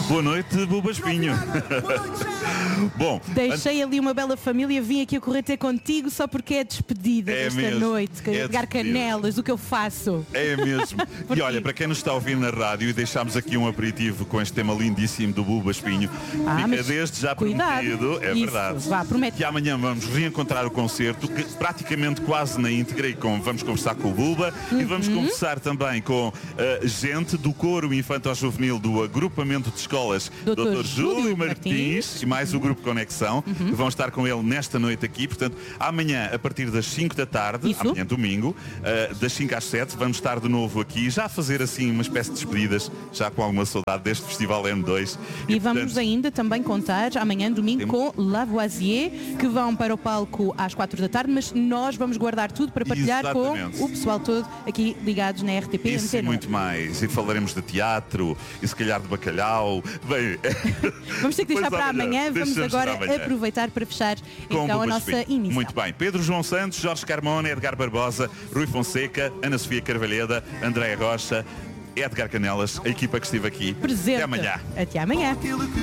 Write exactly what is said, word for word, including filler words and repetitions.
Boa noite, Buba Espinho. Bom, deixei ali uma bela família, vim aqui a correr ter contigo só porque é despedida É desta mesmo, noite, é pegar despedida. canelas, o que eu faço. É mesmo. E olha, para quem nos está a ouvir na rádio, e deixámos aqui um aperitivo com este tema lindíssimo do Buba Espinho, Ah, fica mas desde já cuidado. prometido, é Isso, verdade. vá, promete. Que amanhã vamos reencontrar o concerto, que praticamente quase na íntegra, e com, vamos conversar com o Buba Uhum. e vamos conversar também com uh, gente do coro infanto-juvenil do agrupamento de escolas doutor doutor Júlio Júlio Martins, Martins e mais o Grupo Conexão, Uhum. que vão estar com ele nesta noite aqui. Portanto, amanhã, a partir das cinco da tarde, Isso. amanhã domingo, uh, das cinco às sete, vamos estar de novo aqui, já a fazer assim uma espécie de despedidas, já com alguma saudade deste Festival M dois. E vamos portanto, ainda também contar amanhã, domingo, Temos- com Lavoisier, que vão para o palco às quatro da tarde, mas nós vamos guardar tudo para partilhar Exatamente. com o pessoal todo aqui ligados na R T P e Isso e Antena. muito mais. E falaremos de teatro, e se calhar de bacalhau. Bem, Vamos ter que deixar depois para amanhã, vamos deixamos agora para amanhã. aproveitar para fechar Com então o a Buba nossa Espinho. emissão. Muito bem. Pedro João Santos, Jorge Carmona, Edgar Barbosa, Rui Fonseca, Ana Sofia Carvalheda, Andréa Rocha, Edgar Canelas, a equipa que estive aqui. Presente. Até amanhã. Até amanhã.